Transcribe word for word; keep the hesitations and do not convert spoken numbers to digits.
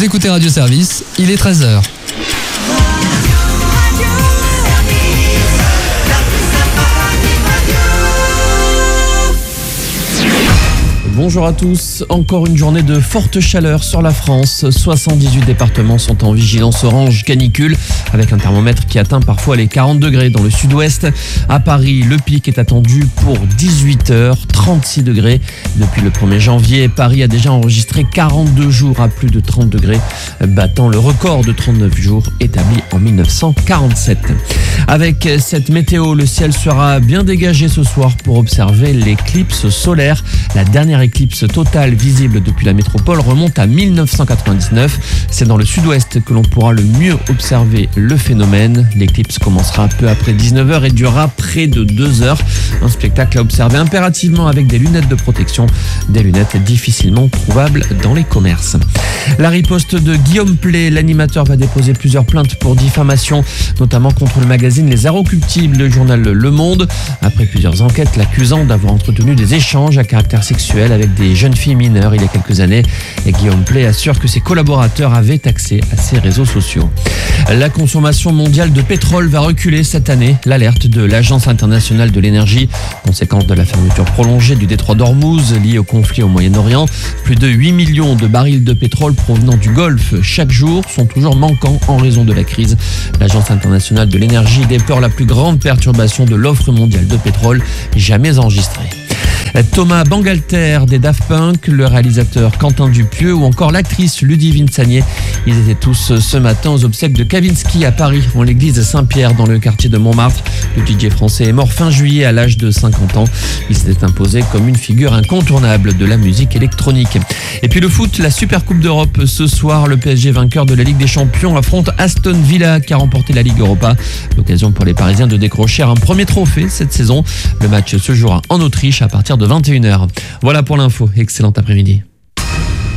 Vous écoutez Radio Service, il est treize heures. Bonjour à tous, encore une journée de forte chaleur sur la France. soixante-dix-huit départements sont en vigilance orange canicule avec un thermomètre qui atteint parfois les quarante degrés dans le sud-ouest. À Paris, le pic est attendu pour dix-huit heures, trente-six degrés. Depuis le premier janvier, Paris a déjà enregistré quarante-deux jours à plus de trente degrés, battant le record de trente-neuf jours établi en mille neuf cent quarante-sept. Avec cette météo, le ciel sera bien dégagé ce soir pour observer l'éclipse solaire. La dernière éclipse totale visible depuis la métropole remonte à mille neuf cent quatre-vingt-dix-neuf. C'est dans le sud-ouest que l'on pourra le mieux observer le phénomène. L'éclipse commencera peu après dix-neuf heures et durera près de deux heures. Un spectacle à observer impérativement avec des lunettes de protection, des lunettes difficilement trouvables dans les commerces. La riposte de Guillaume Pley, l'animateur va déposer plusieurs plaintes pour diffamation, notamment contre le magazine Les Inrecuptibles, le journal Le Monde, après plusieurs enquêtes l'accusant d'avoir entretenu des échanges à caractère sexuel avec des jeunes filles mineures il y a quelques années. Et Guillaume Pley assure que ses collaborateurs avaient accès à ses réseaux sociaux. La consommation mondiale de pétrole va reculer cette année. L'alerte de l'Agence internationale de l'énergie, conséquence de la fermeture prolongée du détroit d'Ormuz liée au conflit au Moyen-Orient. Plus de huit millions de barils de pétrole provenant du Golfe chaque jour sont toujours manquants en raison de la crise. L'Agence internationale de l'énergie déplore la plus grande perturbation de l'offre mondiale de pétrole jamais enregistrée. Thomas Bangalter des Daft Punk, le réalisateur Quentin Dupieux ou encore l'actrice Ludivine Sagnier. Ils étaient tous ce matin aux obsèques de Kavinsky à Paris, en l'église Saint-Pierre dans le quartier de Montmartre. Le D J français est mort fin juillet à l'âge de cinquante ans. Il s'était imposé comme une figure incontournable de la musique électronique. Et puis le foot, la Super Coupe d'Europe. Ce soir, le P S G vainqueur de la Ligue des Champions affronte Aston Villa qui a remporté la Ligue Europa. L'occasion pour les Parisiens de décrocher un premier trophée cette saison. Le match se jouera en Autriche à partir de vingt et une heures. Voilà pour l'info. Excellent après-midi.